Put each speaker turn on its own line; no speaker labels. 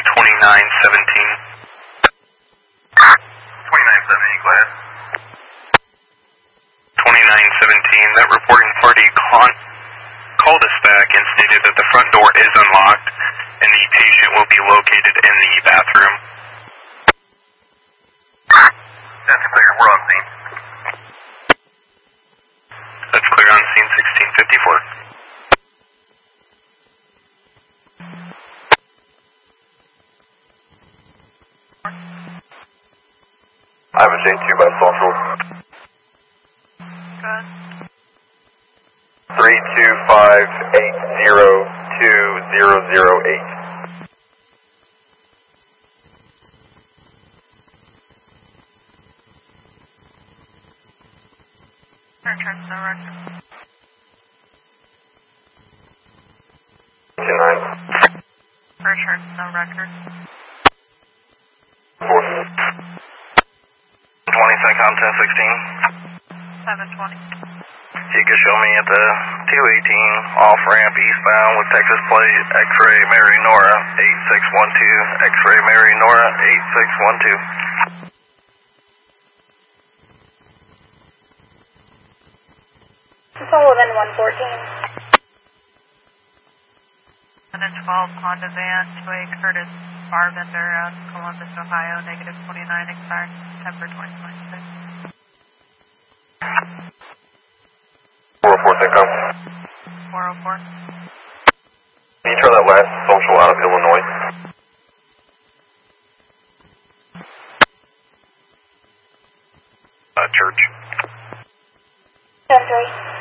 2917.
2917, go ahead.
2917, that reporting party called us back and stated that the front door is unlocked and the patient will be located in the bathroom.
That's clear, we're on scene.
That's clear on scene 1654.
I have a J2 by social.
Good.
325802008.
Return to the record.
29.
Return to the record.
22nd, 1016.
720.
You can show me at the 218 off ramp eastbound with Texas plate X-ray Mary Nora 8612. X-ray Mary Nora 8612.
Sullivan 114.
And a 12 Honda van to a Curtis bar vendor out of Columbus, Ohio, negative 29, expiring September 2026.
404 Cinco.
404.
Can you turn that last social out of Illinois?
Church.
10-3.